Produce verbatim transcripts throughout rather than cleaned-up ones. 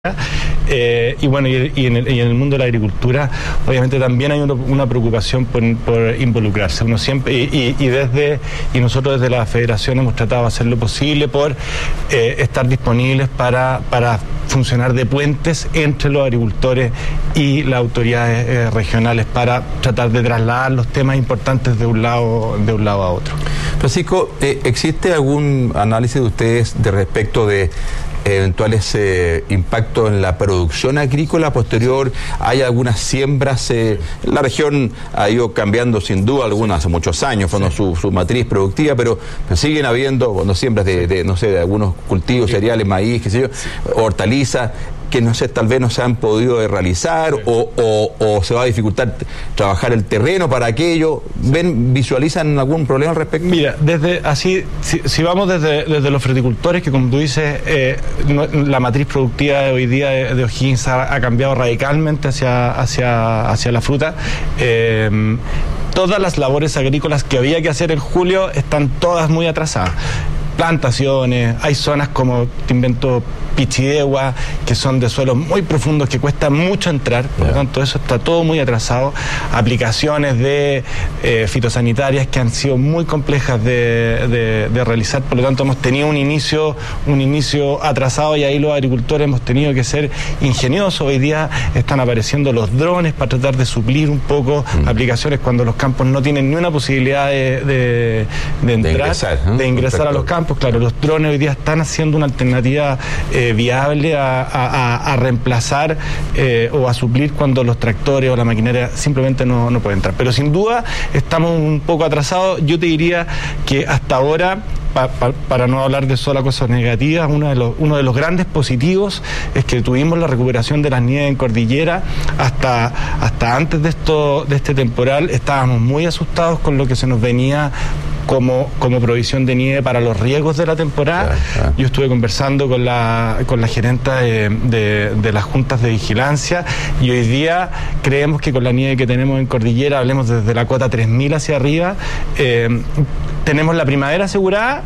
Eh, y bueno, y, y, en el, y en el mundo de la agricultura, obviamente también hay una, una preocupación por, por involucrarse. Uno siempre, y, y, y desde y nosotros desde la Federación hemos tratado de hacer lo posible por eh, estar disponibles para, para funcionar de puentes entre los agricultores y las autoridades eh, regionales para tratar de trasladar los temas importantes de un lado, de un lado a otro. Francisco, eh, ¿existe algún análisis de ustedes de respecto de eventuales eh, impactos en la producción agrícola posterior? ¿Hay algunas siembras? Eh, la región ha ido cambiando sin duda, algunas hace muchos años, fueron sí. su, su matriz productiva, pero siguen habiendo cuando siembras de, de, no sé, de algunos cultivos, sí. cereales, maíz, qué sé yo, hortalizas, que no sé, tal vez no se han podido realizar, sí. o, o, o se va a dificultar trabajar el terreno para aquello. ¿Ven, visualizan algún problema al respecto? Mira, desde así, si, si vamos desde, desde los fruticultores, que como tú dices, eh, no, la matriz productiva de hoy día de, de O'Higgins ha, ha cambiado radicalmente hacia, hacia, hacia la fruta. Eh, todas las labores agrícolas que había que hacer en julio están todas muy atrasadas. Plantaciones, hay zonas como, te invento, Pichidegua, que son de suelos muy profundos, que cuesta mucho entrar, por lo tanto eso está todo muy atrasado. Aplicaciones de eh, fitosanitarias que han sido muy complejas de, de, de realizar, por lo tanto hemos tenido un inicio, un inicio atrasado, y ahí los agricultores hemos tenido que ser ingeniosos. Hoy día están apareciendo los drones para tratar de suplir un poco mm. aplicaciones cuando los campos no tienen ni una posibilidad de, de, de entrar, de ingresar, ¿eh? de ingresar a los campos. Claro, los drones hoy día están haciendo una alternativa eh, viable a, a, a reemplazar eh, o a suplir cuando los tractores o la maquinaria simplemente no, no pueden entrar. Pero sin duda estamos un poco atrasados. Yo te diría que hasta ahora, Pa, pa, para no hablar de sola cosas negativas, uno de, los, uno de los grandes positivos es que tuvimos la recuperación de las nieves en cordillera. Hasta, hasta antes de, esto, de este temporal estábamos muy asustados con lo que se nos venía como, como provisión de nieve para los riegos de la temporada. Claro, claro. Yo estuve conversando con la, con la gerenta de, de, de las juntas de vigilancia, y hoy día creemos que con la nieve que tenemos en cordillera, hablemos desde la cota tres mil hacia arriba, eh, tenemos la primavera asegurada.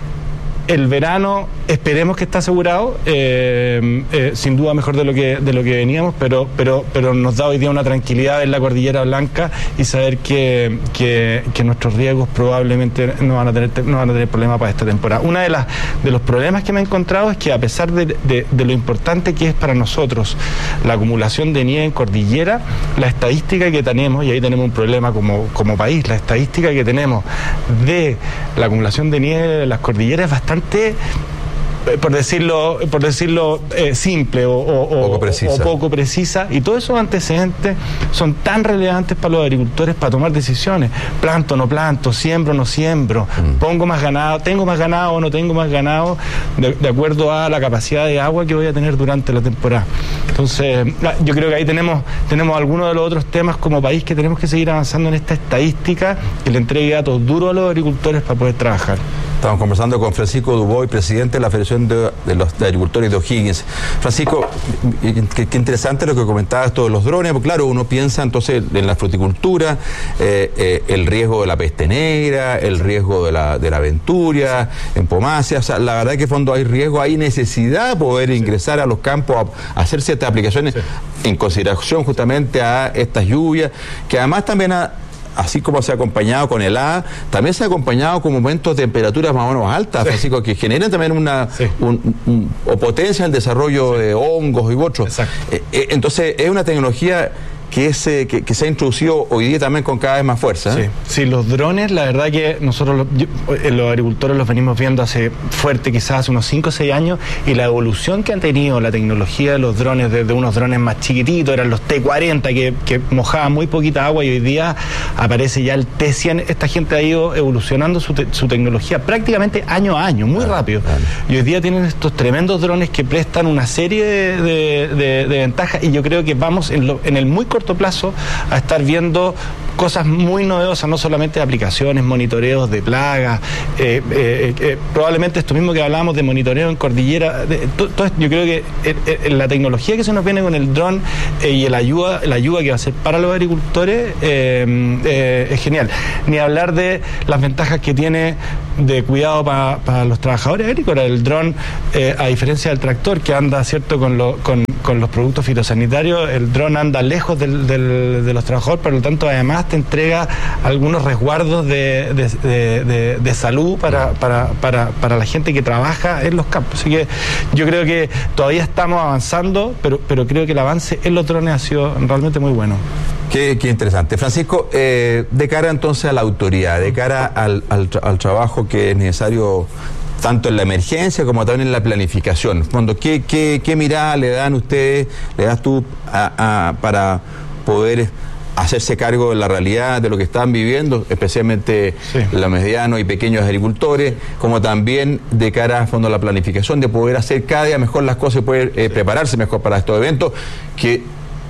El verano esperemos que esté asegurado, eh, eh, sin duda mejor de lo que de lo que veníamos, pero pero pero nos da hoy día una tranquilidad en la Cordillera Blanca y saber que, que, que nuestros riegos probablemente no van a tener no van a tener problemas para esta temporada. Una de las de los problemas que me he encontrado es que, a pesar de, de, de lo importante que es para nosotros la acumulación de nieve en cordillera, la estadística que tenemos, y ahí tenemos un problema como, como país, la estadística que tenemos de la acumulación de nieve de las cordilleras es bastante, por decirlo por decirlo eh, simple o, o, poco precisa. o poco precisa, y todos esos antecedentes son tan relevantes para los agricultores para tomar decisiones. Planto o no planto, siembro o no siembro, mm. pongo más ganado, tengo más ganado o no tengo más ganado, de, de acuerdo a la capacidad de agua que voy a tener durante la temporada. Entonces yo creo que ahí tenemos tenemos algunos de los otros temas como país que tenemos que seguir avanzando en esta estadística que le entregue datos duros a los agricultores para poder trabajar. Estamos conversando con Francisco Dubois, presidente de la Federación de, de los de Agricultores de O'Higgins. Francisco, qué, qué interesante lo que comentabas, todos los drones, porque claro, uno piensa entonces en la fruticultura, eh, eh, el riesgo de la peste negra, el riesgo de la, de la aventuria, en pomácea. O sea, la verdad es que en fondo hay riesgo, hay necesidad de poder sí. ingresar a los campos a, a hacer ciertas aplicaciones sí. en consideración justamente a estas lluvias, que además también ha, así como se ha acompañado con el A, también se ha acompañado con momentos de temperaturas más o menos altas, sí. Francisco, que generan también una sí. un, un, o potencian el desarrollo sí. de hongos y otros. Eh, eh, entonces, es una tecnología que, es, eh, que, que se ha introducido hoy día también con cada vez más fuerza. ¿eh? Sí. sí, los drones, la verdad que nosotros los, yo, los agricultores los venimos viendo hace fuerte, quizás hace unos cinco o seis años, y la evolución que han tenido la tecnología de los drones, desde unos drones más chiquititos, eran los T cuarenta, que, que mojaban muy poquita agua, y hoy día aparece ya el T cien. Esta gente ha ido evolucionando su, te, su tecnología prácticamente año a año, muy ah, rápido. Vale. Y hoy día tienen estos tremendos drones que prestan una serie de, de, de, de ventajas, y yo creo que vamos en, lo, en el muy corto corto plazo a estar viendo cosas muy novedosas, no solamente de aplicaciones, monitoreos de plagas, eh, eh, eh, probablemente esto mismo que hablábamos de monitoreo en cordillera, de, to, to, yo creo que eh, eh, la tecnología que se nos viene con el dron eh, y la ayuda, la ayuda que va a ser para los agricultores eh, eh, es genial. Ni hablar de las ventajas que tiene de cuidado para pa los trabajadores agrícolas. El dron, eh, a diferencia del tractor que anda, cierto, con, lo, con, con los productos fitosanitarios, el dron anda lejos del, del, de los trabajadores, por lo tanto además te entrega algunos resguardos de, de, de, de, de salud para, para, para, para la gente que trabaja en los campos. Así que yo creo que todavía estamos avanzando, pero, pero creo que el avance en los drones ha sido realmente muy bueno. Qué, qué interesante. Francisco, eh, de cara entonces a la autoridad, de cara al, al, al trabajo que es necesario tanto en la emergencia como también en la planificación, fondo, ¿qué, qué, qué mirada le dan ustedes, le das tú a, a, para poder hacerse cargo de la realidad de lo que están viviendo, especialmente sí. los medianos y pequeños agricultores, como también de cara a fondo a la planificación, de poder hacer cada día mejor las cosas y poder eh, prepararse mejor para estos eventos que,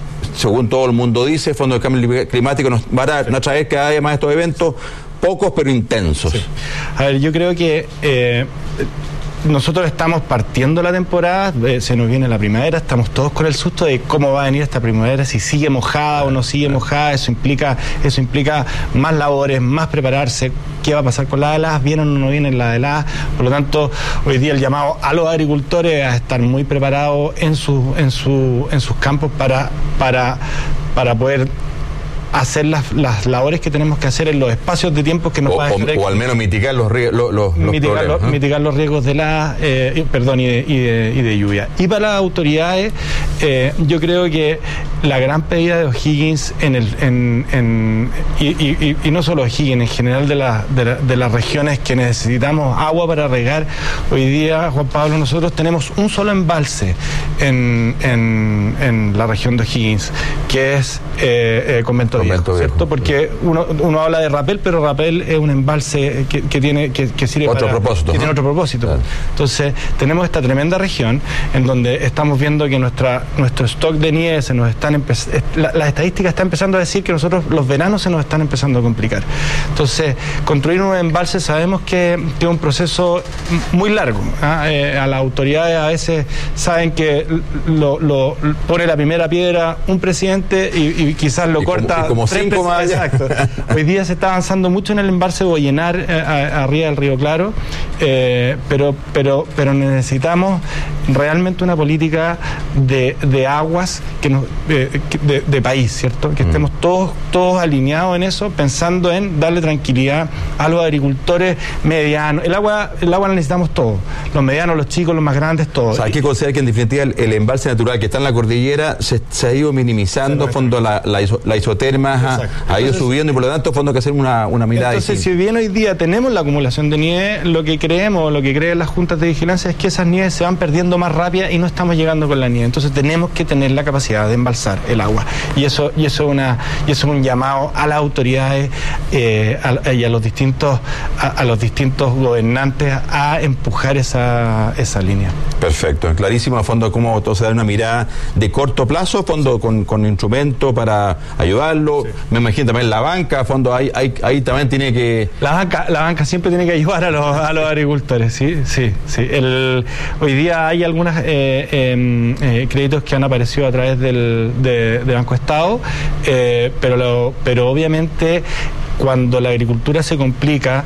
según todo el mundo dice, Fondo del Cambio Climático nos va a, nos traer cada día más estos eventos, pocos pero intensos? Sí. A ver, yo creo que eh, nosotros estamos partiendo la temporada, eh, se nos viene la primavera, estamos todos con el susto de cómo va a venir esta primavera, si sigue mojada o no sigue mojada, eso implica, eso implica más labores, más prepararse, qué va a pasar con las heladas, vienen o no vienen las heladas, por lo tanto, hoy día el llamado a los agricultores a estar muy preparados en su, en su, en sus campos para, para, para poder hacer las, las labores que tenemos que hacer en los espacios de tiempo que nos o, va a o, o al menos mitigar los, los, los, mitigar, problemas, los, ¿no? mitigar los riesgos de la eh, perdón y de, y, de, y de lluvia. Y para las autoridades, eh, yo creo que la gran pedida de O'Higgins en el en, en y, y, y no solo O'Higgins, en general de, la, de, la, de las regiones que necesitamos agua para regar, hoy día, Juan Pablo, nosotros tenemos un solo embalse en, en, en la región de O'Higgins, que es eh, eh, Convento Viejo, ¿cierto? Porque uno, uno habla de Rapel, pero Rapel es un embalse que, que tiene que, que sirve otro para, propósito, que ¿no? tiene otro propósito. Claro. Entonces, tenemos esta tremenda región en donde estamos viendo que nuestra nuestro stock de nieve se nos están la, la estadística está empezando a decir que nosotros los veranos se nos están empezando a complicar. Entonces, construir un embalse sabemos que, que es un proceso muy largo. ¿ah? Eh, a las autoridades a veces saben que lo, lo pone la primera piedra un presidente y, y quizás lo y corta como, y como cinco más allá. Exacto. Hoy día se está avanzando mucho en el embalse de Bollenar, eh, a, arriba del Río Claro, eh, pero, pero, pero necesitamos realmente una política de, de aguas que nos, eh, de, de país, ¿cierto? Que estemos todos, todos alineados en eso, pensando en darle tranquilidad a los agricultores medianos. El agua, el agua la necesitamos todos, los medianos, los chicos, los más grandes, todos. O sea, hay que considerar que en definitiva el, el embalse natural que está en la cordillera se, se ha ido minimizando, sí, fondo la, la, iso, la isoterma ha, ha ido entonces, subiendo y por lo tanto fondo hay que hacer una, una mirada entonces distinta. Si bien hoy día tenemos la acumulación de nieve, lo que creemos, lo que creen las juntas de vigilancia es que esas nieves se van perdiendo más rápidas y no estamos llegando con la nieve. Entonces tenemos que tener la capacidad de embalsar el agua. Y eso, y eso, una, y eso es un llamado a las autoridades eh, a, y a los distintos, a, a los distintos gobernantes a empujar esa, esa línea. Perfecto, clarísimo a fondo cómo se da una mirada de corto plazo, fondo sí. con, con instrumentos para ayudarlo. Sí. Me imagino también la banca, a fondo ahí, ahí, ahí también tiene que. La banca, la banca siempre tiene que ayudar a los, a los agricultores, sí, sí, sí. El, hoy día hay algunos eh, eh, eh, créditos que han aparecido a través del de, de Banco Estado, eh, pero, lo, pero obviamente cuando la agricultura se complica,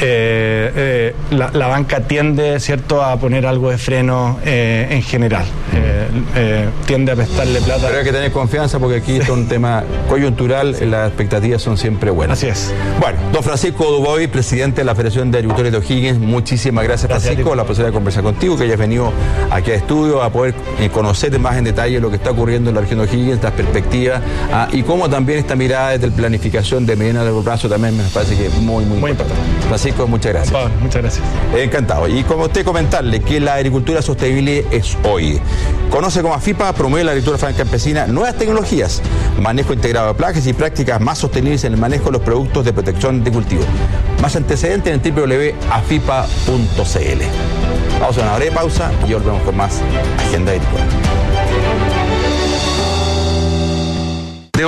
eh, eh, la, la banca tiende, ¿cierto?, a poner algo de freno eh, en general. Eh, eh, tiende a prestarle plata. Pero hay que tener confianza porque aquí sí. es un tema coyuntural, sí. las expectativas son siempre buenas. Así es. Bueno, don Francisco Dubois, presidente de la Federación de Agricultores de O'Higgins, muchísimas gracias, gracias Francisco, la posibilidad de conversar contigo, que hayas venido aquí a estudio a poder eh, conocer más en detalle lo que está ocurriendo en la región de O'Higgins, las perspectivas, ah, y cómo también esta mirada desde la planificación de mediano y largo plazo también me parece que es muy, muy, muy importante. importante. Francisco, muchas gracias. Pablo, muchas gracias. Encantado. Y como usted comentarle que la agricultura sostenible es hoy. Conoce cómo AFIPA promueve la agricultura franca campesina, nuevas tecnologías, manejo integrado de plagas y prácticas más sostenibles en el manejo de los productos de protección de cultivo. Más antecedentes en doble u doble u doble u punto afipa punto c l. Vamos a una breve pausa y volvemos con más Agenda Agrícola.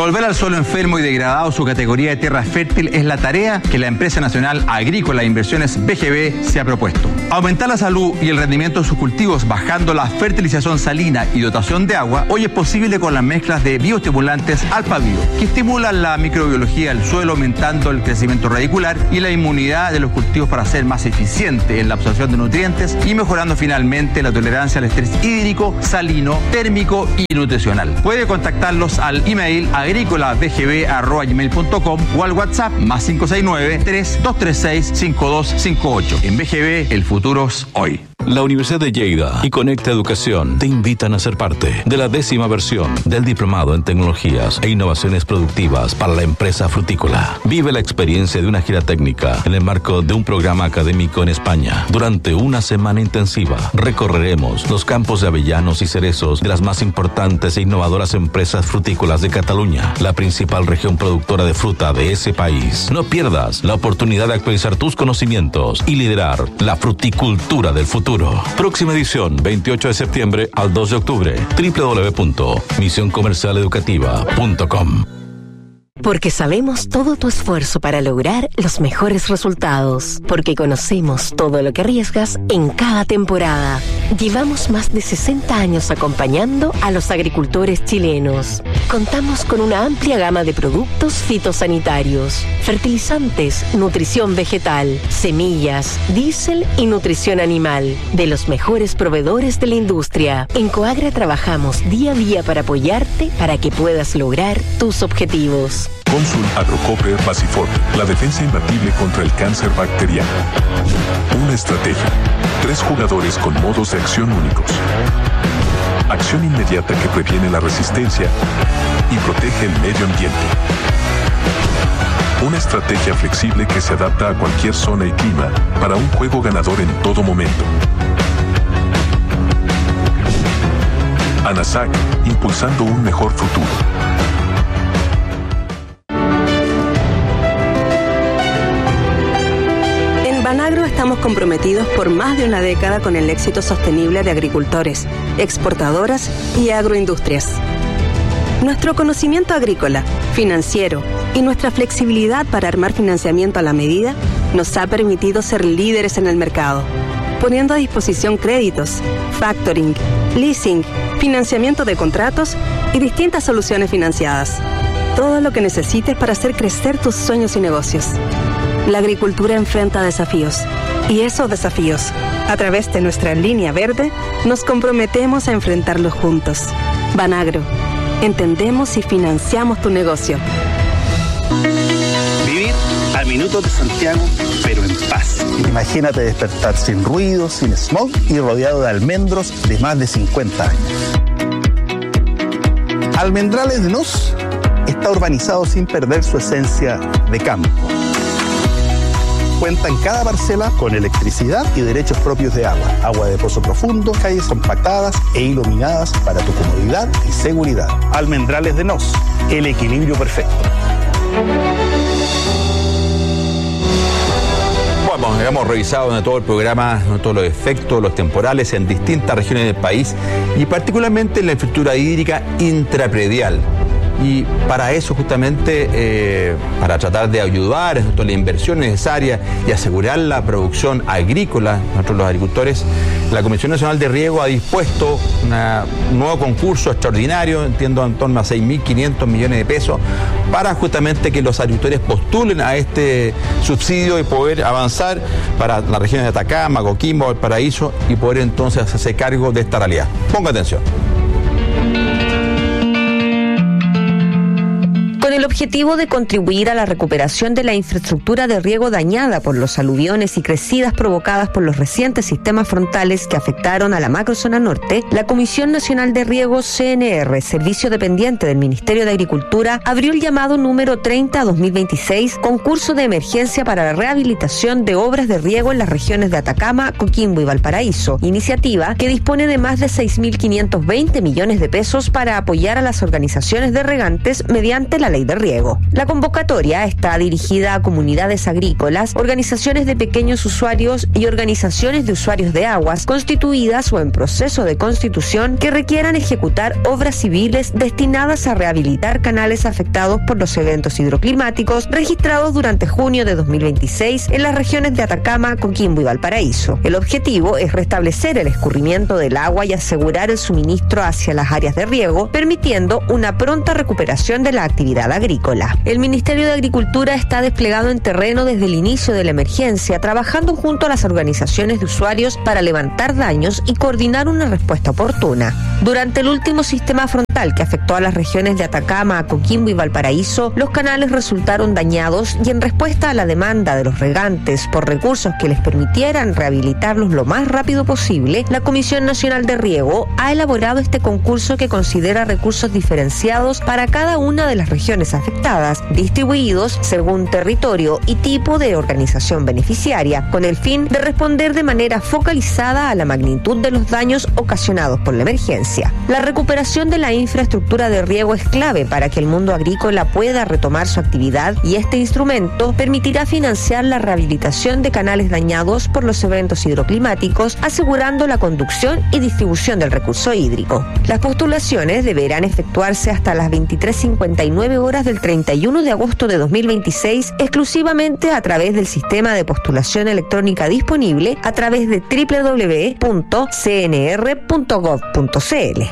Devolver al suelo enfermo y degradado su categoría de tierra fértil es la tarea que la empresa nacional agrícola e inversiones B G B se ha propuesto. Aumentar la salud y el rendimiento de sus cultivos bajando la fertilización salina y dotación de agua hoy es posible con las mezclas de bioestimulantes Alphabio, que estimulan la microbiología del suelo aumentando el crecimiento radicular y la inmunidad de los cultivos para ser más eficiente en la absorción de nutrientes y mejorando finalmente la tolerancia al estrés hídrico, salino, térmico y nutricional. Puede contactarlos al email agrícolabgb arroba gmail punto com o al WhatsApp más cinco seis nueve, tres dos tres seis, cinco dos cinco ocho. En B G B, el futuro es hoy. La Universidad de Lleida y Conecta Educación te invitan a ser parte de la décima versión del Diplomado en Tecnologías e Innovaciones Productivas para la Empresa Frutícola. Vive la experiencia de una gira técnica en el marco de un programa académico en España. Durante una semana intensiva recorreremos los campos de avellanos y cerezos de las más importantes e innovadoras empresas frutícolas de Cataluña, la principal región productora de fruta de ese país. No pierdas la oportunidad de actualizar tus conocimientos y liderar la fruticultura del futuro. Próxima edición, veintiocho de septiembre al dos de octubre. doble u doble u doble u punto misión comercial educativa punto com. Porque sabemos todo tu esfuerzo para lograr los mejores resultados. Porque conocemos todo lo que arriesgas en cada temporada. Llevamos más de sesenta años acompañando a los agricultores chilenos. Contamos con una amplia gama de productos fitosanitarios, fertilizantes, nutrición vegetal, semillas, diésel y nutrición animal, de los mejores proveedores de la industria. En Coagra trabajamos día a día para apoyarte para que puedas lograr tus objetivos. Consul Agrocope Basiforte, la defensa imbatible contra el cáncer bacteriano. Una estrategia. Tres jugadores con modos de acción únicos. Acción inmediata que previene la resistencia y protege el medio ambiente. Una estrategia flexible que se adapta a cualquier zona y clima para un juego ganador en todo momento. ANASAC, impulsando un mejor futuro. Banagro estamos comprometidos por más de una década con el éxito sostenible de agricultores, exportadoras y agroindustrias. Nuestro conocimiento agrícola, financiero y nuestra flexibilidad para armar financiamiento a la medida nos ha permitido ser líderes en el mercado, poniendo a disposición créditos, factoring, leasing, financiamiento de contratos y distintas soluciones financiadas. Todo lo que necesites para hacer crecer tus sueños y negocios. La agricultura enfrenta desafíos y esos desafíos, a través de nuestra línea verde, nos comprometemos a enfrentarlos juntos. Banagro, entendemos y financiamos tu negocio. Vivir a minutos de Santiago, pero en paz. Imagínate despertar sin ruido, sin smog y rodeado de almendros de más de cincuenta años. Almendrales de Nos está urbanizado sin perder su esencia de campo. Cuenta en cada parcela con electricidad y derechos propios de agua, agua de pozo profundo, calles compactadas e iluminadas para tu comodidad y seguridad. Almendrales de Nos, el equilibrio perfecto. Bueno, hemos revisado en todo el programa todos los efectos, los temporales en distintas regiones del país y particularmente en la infraestructura hídrica intrapredial. Y para eso justamente, eh, para tratar de ayudar a la inversión necesaria y asegurar la producción agrícola, nosotros los agricultores, la Comisión Nacional de Riego ha dispuesto una, un nuevo concurso extraordinario, entiendo en torno a seis mil quinientos millones de pesos, para justamente que los agricultores postulen a este subsidio y poder avanzar para las regiones de Atacama, Coquimbo, Valparaíso y poder entonces hacerse cargo de esta realidad. Ponga atención. Con el objetivo de contribuir a la recuperación de la infraestructura de riego dañada por los aluviones y crecidas provocadas por los recientes sistemas frontales que afectaron a la macrozona norte, la Comisión Nacional de Riego C N R, servicio dependiente del Ministerio de Agricultura, abrió el llamado número treinta dos mil veintiséis, concurso de emergencia para la rehabilitación de obras de riego en las regiones de Atacama, Coquimbo y Valparaíso, iniciativa que dispone de más de seis mil quinientos veinte millones de pesos para apoyar a las organizaciones de regantes mediante la ley de riego. La convocatoria está dirigida a comunidades agrícolas, organizaciones de pequeños usuarios y organizaciones de usuarios de aguas constituidas o en proceso de constitución que requieran ejecutar obras civiles destinadas a rehabilitar canales afectados por los eventos hidroclimáticos registrados durante junio de dos mil veintiséis en las regiones de Atacama, Coquimbo y Valparaíso. El objetivo es restablecer el escurrimiento del agua y asegurar el suministro hacia las áreas de riego, permitiendo una pronta recuperación de la actividad agrícola. El Ministerio de Agricultura está desplegado en terreno desde el inicio de la emergencia, trabajando junto a las organizaciones de usuarios para levantar daños y coordinar una respuesta oportuna. Durante el último sistema frontal que afectó a las regiones de Atacama, Coquimbo y Valparaíso, los canales resultaron dañados y en respuesta a la demanda de los regantes por recursos que les permitieran rehabilitarlos lo más rápido posible, la Comisión Nacional de Riego ha elaborado este concurso que considera recursos diferenciados para cada una de las regiones afectadas, distribuidos según territorio y tipo de organización beneficiaria, con el fin de responder de manera focalizada a la magnitud de los daños ocasionados por la emergencia. La recuperación de la infraestructura de riego es clave para que el mundo agrícola pueda retomar su actividad y este instrumento permitirá financiar la rehabilitación de canales dañados por los eventos hidroclimáticos, asegurando la conducción y distribución del recurso hídrico. Las postulaciones deberán efectuarse hasta las veintitrés cincuenta y nueve horas del treinta y uno de agosto de dos mil veintiséis, exclusivamente a través del sistema de postulación electrónica disponible a través de doble u doble u doble u punto c n r punto gov punto c l.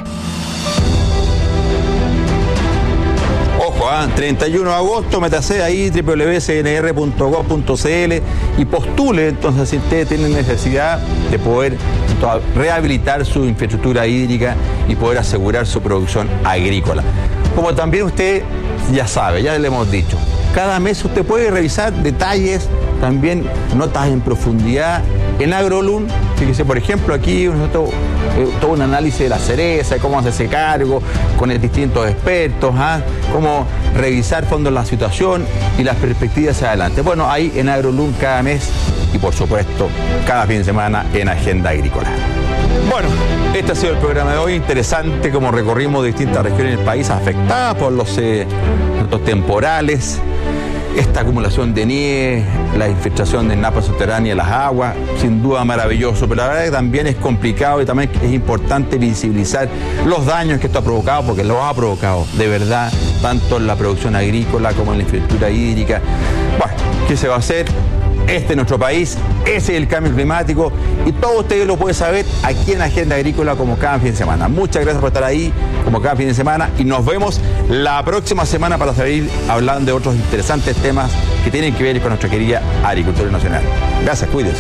Ojo, ¿eh? treinta y uno de agosto, métase ahí, doble u doble u doble u punto c n r punto gov punto c l y postule, entonces, si ustedes tienen necesidad de poder rehabilitar su infraestructura hídrica y poder asegurar su producción agrícola. Como también usted ya sabe, ya le hemos dicho, cada mes usted puede revisar detalles, también notas en profundidad en AgroLun. Fíjese, por ejemplo, aquí nosotros, eh, todo un análisis de la cereza, cómo hacerse cargo con el distintos expertos, ¿ah? Cómo revisar fondo la situación y las perspectivas hacia adelante. Bueno, ahí en AgroLun cada mes y por supuesto cada fin de semana en Agenda Agrícola. Bueno, este ha sido el programa de hoy, interesante como recorrimos distintas regiones del país afectadas por los, eh, los temporales, esta acumulación de nieve, la infiltración de napas subterráneas, las aguas, sin duda maravilloso, pero la verdad es que también es complicado y también es importante visibilizar los daños que esto ha provocado, porque lo ha provocado, de verdad, tanto en la producción agrícola como en la infraestructura hídrica. Bueno, ¿qué se va a hacer? Este es nuestro país, ese es el cambio climático y todo ustedes lo pueden saber aquí en Agenda Agrícola como cada fin de semana. Muchas gracias por estar ahí como cada fin de semana y nos vemos la próxima semana para seguir hablando de otros interesantes temas que tienen que ver con nuestra querida agricultura nacional. Gracias, cuídense.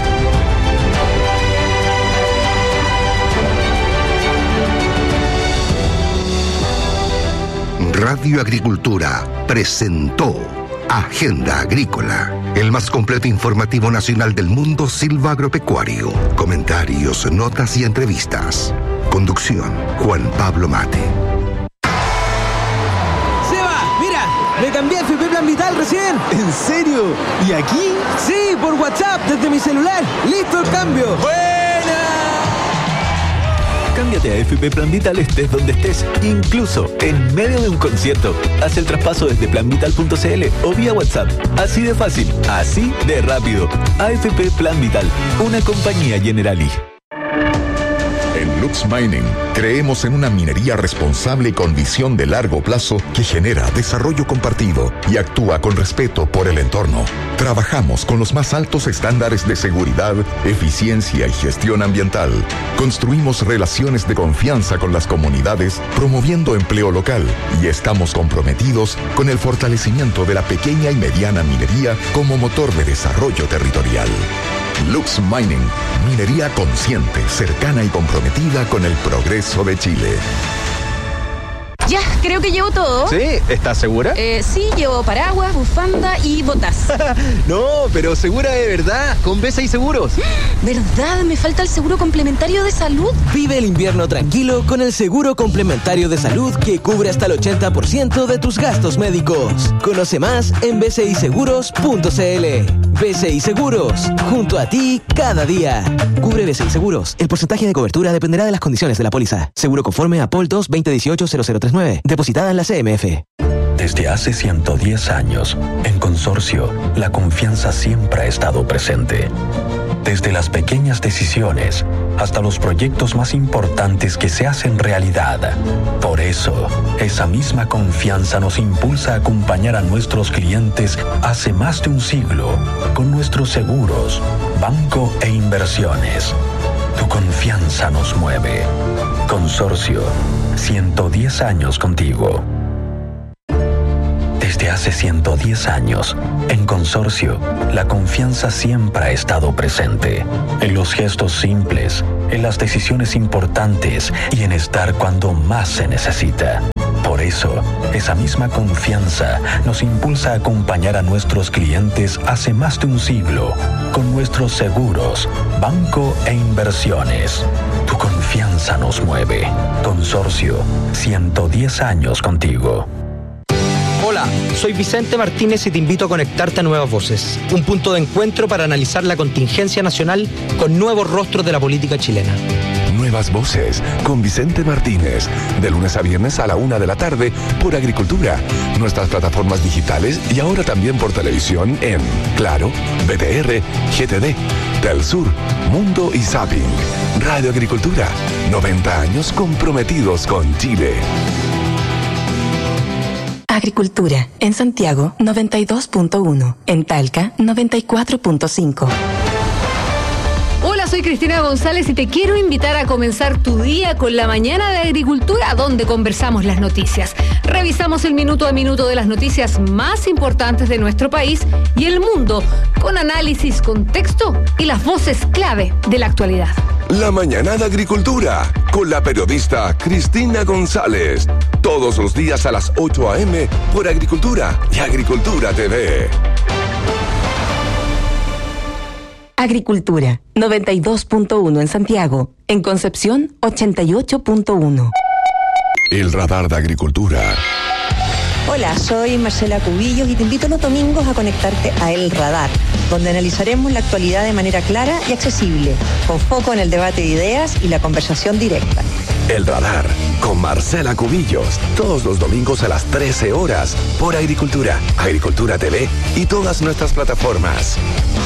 Radio Agricultura presentó Agenda Agrícola, el más completo informativo nacional del mundo silvagropecuario. Comentarios, notas y entrevistas. Conducción, Juan Pablo Mate. ¡Seba! ¡Mira! Me cambié a F P Plan Vital recién. ¿En serio? ¿Y aquí? Sí, por WhatsApp, desde mi celular. ¡Listo el cambio! ¡Buena! Cámbiate a F P Plan Vital estés donde estés, incluso en medio de un concierto. Haz el traspaso desde plan vital punto c l o vía WhatsApp. Así de fácil, así de rápido. A F P Plan Vital, una compañía Generali. En Lux Mining creemos en una minería responsable y con visión de largo plazo que genera desarrollo compartido y actúa con respeto por el entorno. Trabajamos con los más altos estándares de seguridad, eficiencia y gestión ambiental. Construimos relaciones de confianza con las comunidades, promoviendo empleo local y estamos comprometidos con el fortalecimiento de la pequeña y mediana minería como motor de desarrollo territorial. Lux Mining, minería consciente, cercana y comprometida con el progreso de Chile. Ya, creo que llevo todo. ¿Sí? ¿Estás segura? Eh, sí, llevo paraguas, bufanda y botas. No, pero segura de verdad, con B seis Seguros. ¿Verdad? Me falta el seguro complementario de salud. Vive el invierno tranquilo con el seguro complementario de salud que cubre hasta el ochenta por ciento de tus gastos médicos. Conoce más en b c i seguros punto c l. B C I Seguros, junto a ti cada día. Cubre B C I Seguros. El porcentaje de cobertura dependerá de las condiciones de la póliza. Seguro conforme a P O L dos veinte dieciocho cero cero tres nueve. Depositada en la C M F. Desde hace ciento diez años, en Consorcio, la confianza siempre ha estado presente. Desde las pequeñas decisiones hasta los proyectos más importantes que se hacen realidad. Por eso, esa misma confianza nos impulsa a acompañar a nuestros clientes hace más de un siglo con nuestros seguros, banco e inversiones. Tu confianza nos mueve. Consorcio, ciento diez años contigo. Desde hace ciento diez años, en Consorcio, la confianza siempre ha estado presente. En los gestos simples, en las decisiones importantes y en estar cuando más se necesita. Por eso, esa misma confianza nos impulsa a acompañar a nuestros clientes hace más de un siglo con nuestros seguros, banco e inversiones. Tu confianza nos mueve. Consorcio, ciento diez años contigo. Hola, soy Vicente Martínez y te invito a conectarte a Nuevas Voces, un punto de encuentro para analizar la contingencia nacional con nuevos rostros de la política chilena. Nuevas Voces con Vicente Martínez, de lunes a viernes a la una de la tarde por Agricultura, nuestras plataformas digitales y ahora también por televisión en Claro, B T R, G T D, Telsur, Mundo y Zapping. Radio Agricultura, noventa años comprometidos con Chile. Agricultura, en Santiago noventa y dos punto uno, en Talca noventa y cuatro punto cinco. Hola, soy Cristina González y te quiero invitar a comenzar tu día con la mañana de Agricultura, donde conversamos las noticias. Revisamos el minuto a minuto de las noticias más importantes de nuestro país y el mundo, con análisis, contexto y las voces clave de la actualidad. La mañana de Agricultura, con la periodista Cristina González. Todos los días a las ocho a eme por Agricultura y Agricultura T V. Agricultura, noventa y dos punto uno en Santiago. En Concepción, ochenta y ocho punto uno. El radar de Agricultura. Hola, soy Marcela Cubillos y te invito los domingos a conectarte a El Radar, donde analizaremos la actualidad de manera clara y accesible, con foco en el debate de ideas y la conversación directa. El Radar, con Marcela Cubillos, todos los domingos a las trece horas, por Agricultura, Agricultura T V y todas nuestras plataformas.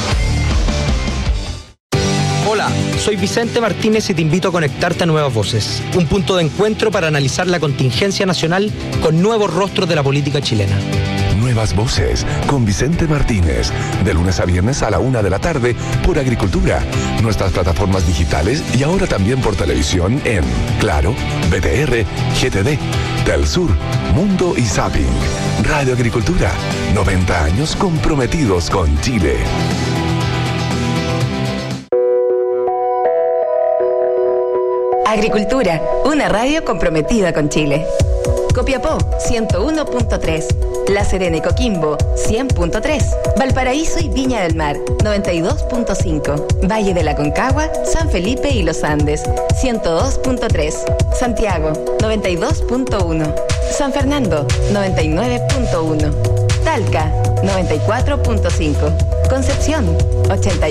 Hola, soy Vicente Martínez y te invito a conectarte a Nuevas Voces, un punto de encuentro para analizar la contingencia nacional con nuevos rostros de la política chilena. Nuevas Voces con Vicente Martínez, de lunes a viernes a la una de la tarde por Agricultura, nuestras plataformas digitales y ahora también por televisión en Claro, B T R, G T D, Telsur, Mundo y Zapping. Radio Agricultura, noventa años comprometidos con Chile. Agricultura, una radio comprometida con Chile. Copiapó, ciento uno punto tres. La Serena y Coquimbo, cien punto tres. Valparaíso y Viña del Mar, noventa y dos punto cinco. Valle de la Concagua, San Felipe y Los Andes, ciento dos punto tres. Santiago, noventa y dos punto uno. San Fernando, noventa y nueve punto uno. Talca, noventa y cuatro punto cinco. Concepción, ochenta y